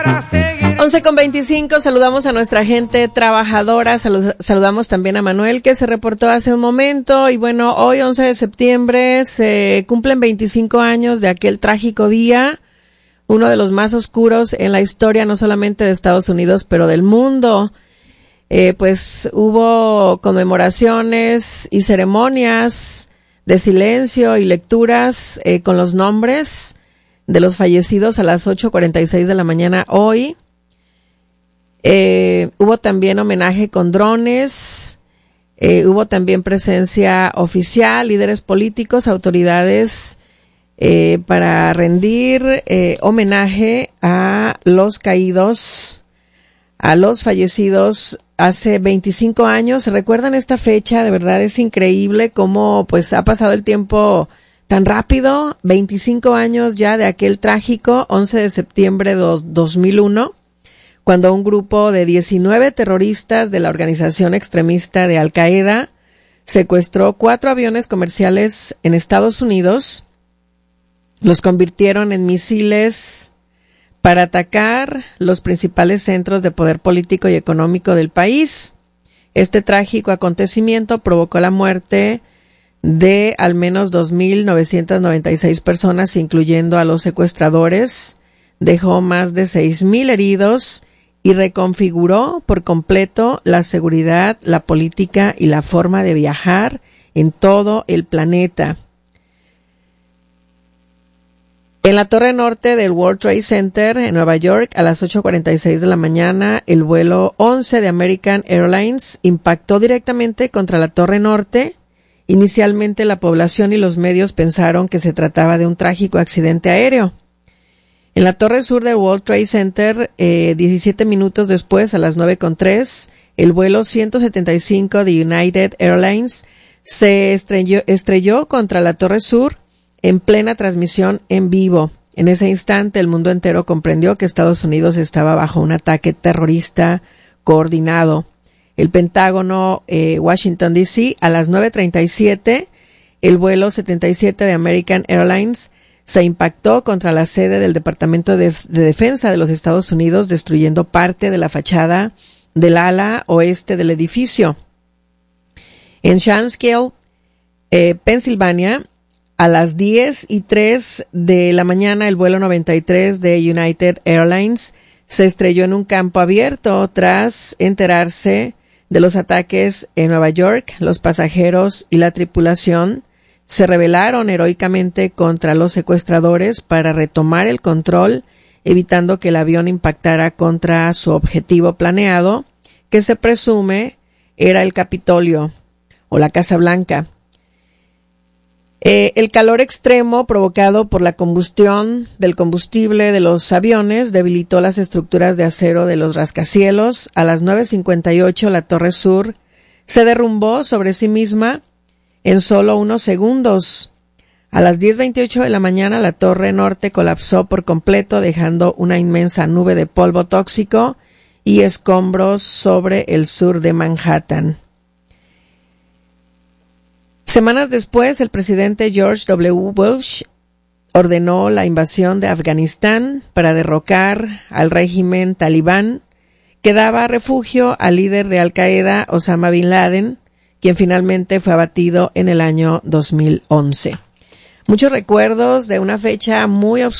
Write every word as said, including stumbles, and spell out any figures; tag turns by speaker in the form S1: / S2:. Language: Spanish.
S1: once con veinticinco, saludamos a nuestra gente trabajadora, salud, saludamos también a Manuel que se reportó hace un momento y bueno, hoy once de septiembre se cumplen veinticinco años de aquel trágico día, uno de los más oscuros en la historia no solamente de Estados Unidos pero del mundo. Eh, pues hubo conmemoraciones y ceremonias de silencio y lecturas eh, con los nombres de los fallecidos a las ocho cuarenta y seis de la mañana hoy. Eh, hubo también homenaje con drones, eh, hubo también presencia oficial, líderes políticos, autoridades eh, para rendir eh, homenaje a los caídos, a los fallecidos hace veinticinco años. ¿Recuerdan esta fecha? De verdad es increíble cómo pues ha pasado el tiempo tan rápido, veinticinco años ya de aquel trágico once de septiembre de dos mil uno, cuando un grupo de diecinueve terroristas de la organización extremista de Al Qaeda secuestró cuatro aviones comerciales en Estados Unidos, los convirtieron en misiles para atacar los principales centros de poder político y económico del país. Este trágico acontecimiento provocó la muerte de al menos dos mil novecientas noventa y seis personas, incluyendo a los secuestradores, dejó más de seis mil heridos y reconfiguró por completo la seguridad, la política y la forma de viajar en todo el planeta. En la torre norte del World Trade Center en Nueva York, a las ocho cuarenta y seis de la mañana, el vuelo once de American Airlines impactó directamente contra la torre norte. Inicialmente la población y los medios pensaron que se trataba de un trágico accidente aéreo. En la torre sur del World Trade Center, eh, diecisiete minutos después, a las nueve con tres, el vuelo ciento setenta y cinco de United Airlines se estrelló, estrelló contra la torre sur en plena transmisión en vivo. En ese instante, el mundo entero comprendió que Estados Unidos estaba bajo un ataque terrorista coordinado. El Pentágono, eh, Washington D C, a las nueve treinta y siete, el vuelo setenta y siete de American Airlines se impactó contra la sede del Departamento de, de Defensa de los Estados Unidos, destruyendo parte de la fachada del ala oeste del edificio. En Shanksville, eh, Pensilvania, a las diez y tres de la mañana, el vuelo noventa y tres de United Airlines se estrelló en un campo abierto tras enterarse de los ataques en Nueva York. Los pasajeros y la tripulación se rebelaron heroicamente contra los secuestradores para retomar el control, evitando que el avión impactara contra su objetivo planeado, que se presume era el Capitolio o la Casa Blanca. Eh, el calor extremo provocado por la combustión del combustible de los aviones debilitó las estructuras de acero de los rascacielos. A las nueve cincuenta y ocho, la torre sur se derrumbó sobre sí misma en solo unos segundos. A las diez veintiocho de la mañana, la torre norte colapsó por completo, dejando una inmensa nube de polvo tóxico y escombros sobre el sur de Manhattan. Semanas después, el presidente George W. Bush ordenó la invasión de Afganistán para derrocar al régimen talibán, que daba refugio al líder de Al Qaeda, Osama Bin Laden, quien finalmente fue abatido en el año dos mil once. Muchos recuerdos de una fecha muy oscura